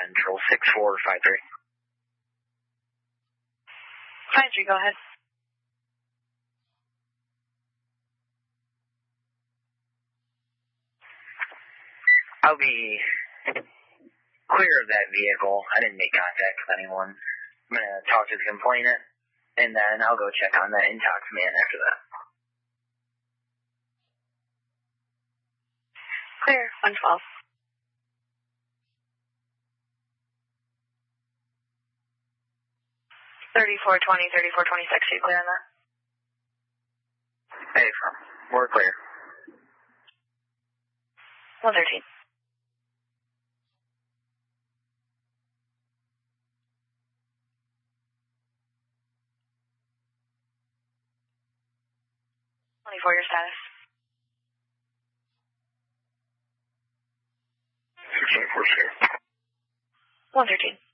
Central 6453. 53, go ahead. I'll be clear of that vehicle. I didn't make contact with anyone. I'm going to talk to the complainant, and then I'll go check on that intox man after that. Clear, 112. $34.20, $34.26, you clear on that? Hey, firm. We're clear. 113. For your status. 694, 113.